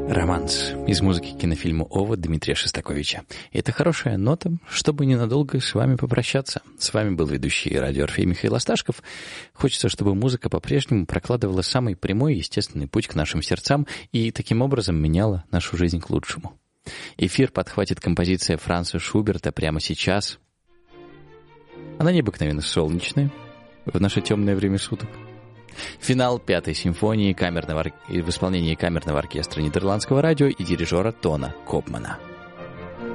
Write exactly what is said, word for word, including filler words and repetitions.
Романс из музыки кинофильма «Овод» Дмитрия Шостаковича. И это хорошая нота, чтобы ненадолго с вами попрощаться. С вами был ведущий радио Орфей Михаил Осташков. Хочется, чтобы музыка по-прежнему прокладывала самый прямой и естественный путь к нашим сердцам и таким образом меняла нашу жизнь к лучшему. Эфир подхватит композиция Франца Шуберта прямо сейчас. Она необыкновенно солнечная в наше темное время суток. Финал пятой симфонии камерного ор... в исполнении камерного оркестра Нидерландского радио и дирижера Тона Копмана.